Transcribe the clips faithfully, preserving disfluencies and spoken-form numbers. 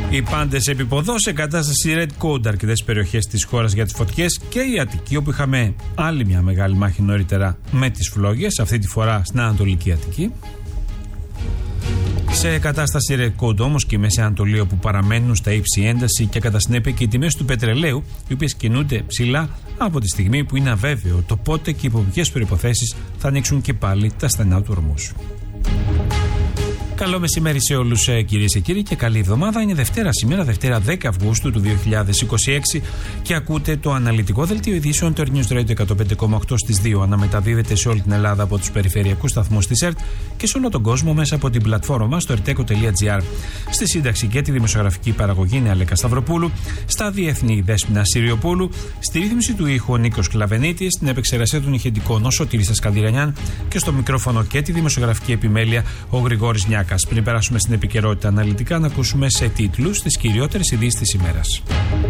Οι πάντες επιποδός σε κατάσταση Red Code αρκετές περιοχές της χώρας για τις φωτιές και η Αττική, όπου είχαμε άλλη μια μεγάλη μάχη νωρίτερα με τις φλόγες, αυτή τη φορά στην Ανατολική Αττική. Σε κατάσταση Red Code όμως και η Μέση Ανατολή, όπου παραμένουν στα ύψη ένταση και κατά συνέπεια και οι τιμές του πετρελαίου, οι οποίες κινούνται ψηλά από τη στιγμή που είναι αβέβαιο το πότε και υπό ποιες προϋποθέσεις θα ανοίξουν και πάλι τα στενά του ορμούς. Καλό μεσημέρι σε όλους, κυρίες και κύριοι, και καλή εβδομάδα. Είναι Δευτέρα σήμερα, Δευτέρα δέκα Αυγούστου του δύο χιλιάδες είκοσι έξι, και ακούτε το αναλυτικό δελτίο ειδήσεων του News Radio εκατόν πέντε κόμμα οκτώ στις δύο. Αναμεταδίδεται σε όλη την Ελλάδα από τους περιφερειακούς σταθμούς της ΕΡΤ και σε όλο τον κόσμο μέσα από την πλατφόρμα μας στο ερτέκο τελεία τζι άρ. Στη σύνταξη και τη δημοσιογραφική παραγωγή είναι Αλέκα Σταυροπούλου, στα διεθνή Δέσποινα Συριοπούλου, στη ρύθμιση του ήχου ο Νίκος Κλαβενίτης, στην επεξεργασία των ηχητικών ο Σωτήρης Ασκανδηρανιάν και στο μικρόφωνο και τη δημοσιογραφική επιμέλεια ο Γρηγόρης Νιάκας. Πριν περάσουμε στην επικαιρότητα αναλυτικά, να ακούσουμε σε τίτλους τις κυριότερες ειδήσεις της ημέρας.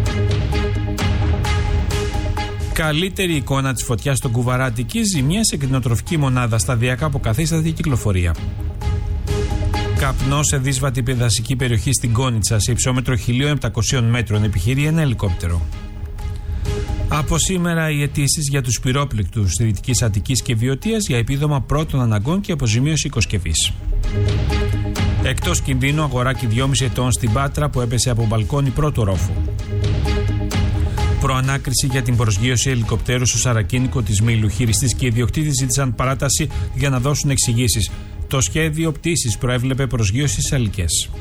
Καλύτερη εικόνα της φωτιάς στον Κουβαρά Αττικής, ζημιά σε κτηνοτροφική μονάδα, σταδιακά αποκαθίσταται η κυκλοφορία. Καπνό σε δύσβατη δασική περιοχή στην Κόνιτσα, σε υψόμετρο χίλια επτακόσια μέτρων, επιχειρεί ένα ελικόπτερο. Από σήμερα οι αιτήσεις για τους πυρόπληκτους στη Δυτικής Αττικής και Βιωτίας για επίδομα πρώτων αναγκών και αποζημίωση οικοσκευής. Εκτός κινδύνου αγοράκι δυόμισι ετών στην Πάτρα που έπεσε από μπαλκόνι πρώτου ορόφου. Προανάκριση για την προσγείωση ελικοπτέρου στο Σαρακίνικο της Μήλου. Χειριστής και ιδιοκτήτης ζήτησαν παράταση για να δώσουν εξηγήσεις. Το σχέδιο πτήσης προέβλεπε προσγείωση σε Αλικές.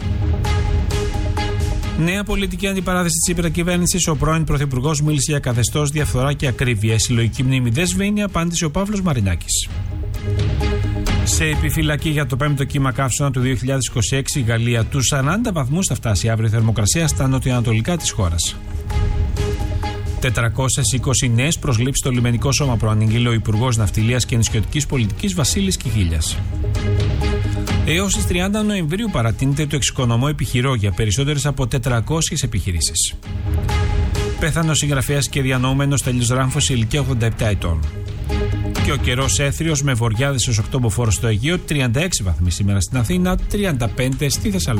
Νέα πολιτική αντιπαράθεση της υπερκυβέρνησης. Ο πρώην Πρωθυπουργός μίλησε για καθεστώς, διαφθορά και ακρίβεια. Η συλλογική μνήμη δεν σβήνει, απάντησε ο Παύλος Μαρινάκης. Σε επιφυλακή για το πέμπτο κύμα καύσωνα του δύο χιλιάδες είκοσι έξι, η Γαλλία, τους σαράντα βαθμούς θα φτάσει αύριο η θερμοκρασία στα νοτιοανατολικά της χώρας. τετρακόσιες είκοσι νέες προσλήψεις στο λιμενικό σώμα προανήγγειλε ο Υπουργός Ναυτιλίας και Νησιωτικής Πολιτικής Βασίλης Κιγίλιας. Έως τις τριάντα Νοεμβρίου παρατείνεται το εξοικονομώ επιχειρώ για περισσότερες από τετρακόσιες επιχειρήσεις. Πέθανε ο συγγραφέας και διανοούμενος Στέλιος Ράμφος σε ηλικία ογδόντα επτά ετών. Και ο καιρός έθριος με βοριάδες στους οκτώ μποφόρ στο Αιγαίο, τριάντα έξι βαθμοί σήμερα στην Αθήνα, τριάντα πέντε στη Θεσσαλονίκη.